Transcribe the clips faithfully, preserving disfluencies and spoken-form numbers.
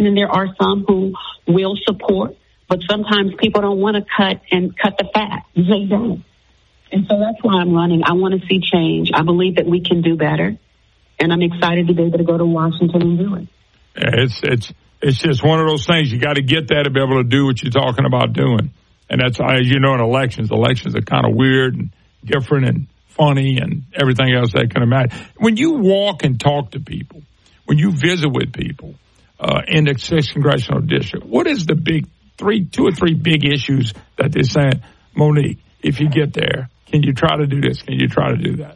election, and there are some who will support, but sometimes people don't want to cut and cut the fat. They don't. And so that's why I'm running. I want to see change. I believe that we can do better, and I'm excited to be able to go to Washington and do it. It's it's it's just one of those things. You got to get that to be able to do what you're talking about doing. And that's, as you know, in elections, elections are kind of weird and different and funny and everything else that can imagine. When you walk and talk to people, when you visit with people uh, in the sixth congressional district, what is the big three, two or three big issues that they're saying, Monique, if you get there, can you try to do this? Can you try to do that?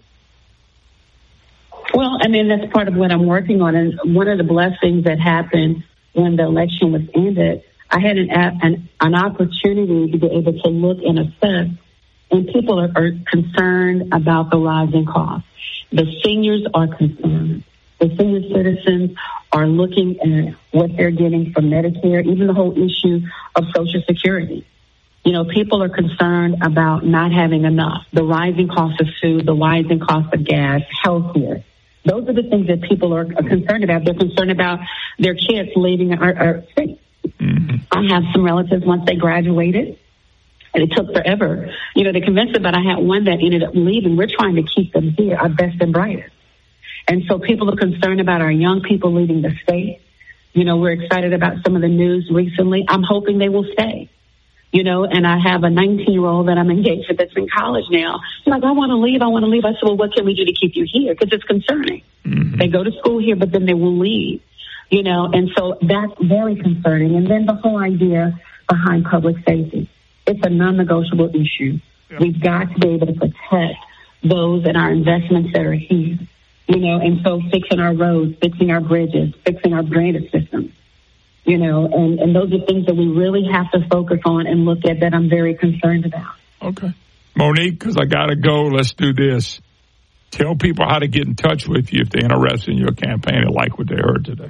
Well, I mean, that's part of what I'm working on. And one of the blessings that happened when the election was ended, I had an, an, an opportunity to be able to look and assess, and people are, are concerned about the rising costs. The seniors are concerned. The senior citizens are looking at what they're getting from Medicare, even the whole issue of Social Security. You know, people are concerned about not having enough, the rising cost of food, the rising cost of gas, healthcare. Those are the things that people are, are concerned about. They're concerned about their kids leaving our, our state. Mm-hmm. I have some relatives, once they graduated, and it took forever, you know, to convince them, but I had one that ended up leaving. We're trying to keep them here, our best and brightest. And so people are concerned about our young people leaving the state. You know, we're excited about some of the news recently. I'm hoping they will stay. You know, and I have a nineteen-year-old that I'm engaged with that's in college now. I'm like, I want to leave. I want to leave. I said, well, what can we do to keep you here? Because it's concerning. Mm-hmm. They go to school here, but then they will leave. You know, and so that's very concerning. And then the whole idea behind public safety. It's a non-negotiable issue. Yeah. We've got to be able to protect those and our investments that are here. You know, and so fixing our roads, fixing our bridges, fixing our drainage systems. You know, and, and those are things that we really have to focus on and look at that I'm very concerned about. Okay. Monique, because I got to go, let's do this. Tell people how to get in touch with you if they're interested in your campaign and like what they heard today.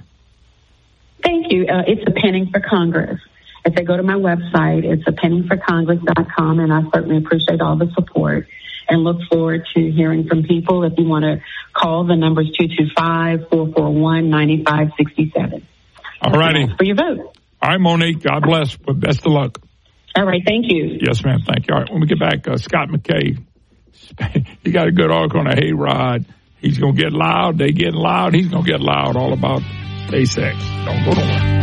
Thank you. Uh, it's a Penning for Congress. If they go to my website, it's a penning for congress dot com, and I certainly appreciate all the support and look forward to hearing from people. If you want to call, the number is two two five, four four one, nine five six seven. All righty. For your vote. All right, Monique. God bless. But best of luck. All right. Thank you. Yes, ma'am. Thank you. All right. When we get back, uh, Scott McKay, he got a good article on a hayride. He's going to get loud. They getting loud. He's going to get loud all about SpaceX. Don't go nowhere.